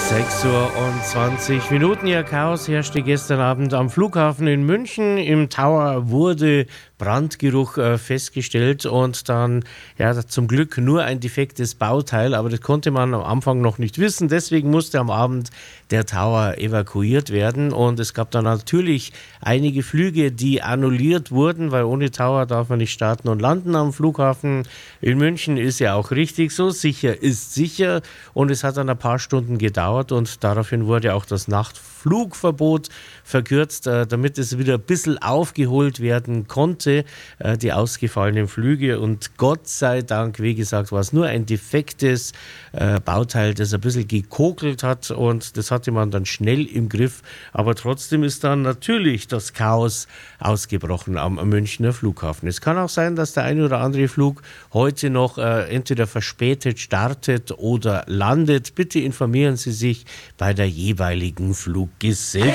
6:20 Uhr. Ja, Chaos herrschte gestern Abend am Flughafen in München. Im Tower wurde Brandgeruch festgestellt und dann, ja, zum Glück nur ein defektes Bauteil, aber das konnte man am Anfang noch nicht wissen. Deswegen musste am Abend der Tower evakuiert werden und es gab dann natürlich einige Flüge, die annulliert wurden, weil ohne Tower darf man nicht starten und landen am Flughafen in München. Ist ja auch richtig so, sicher ist sicher, und es hat dann ein paar Stunden gedauert und daraufhin wurde auch das Nachtflugverbot verkürzt, damit es wieder ein bisschen aufgeholt werden konnte, die ausgefallenen Flüge, und Gott sei Dank, wie gesagt, war es nur ein defektes Bauteil, das ein bisschen gekokelt hat, und das hatte man dann schnell im Griff, aber trotzdem ist dann natürlich das Chaos ausgebrochen am Münchner Flughafen. Es kann auch sein, dass der ein oder andere Flug heute noch entweder verspätet startet oder landet. Bitte informieren Sie sich bei der jeweiligen Fluggesellschaft.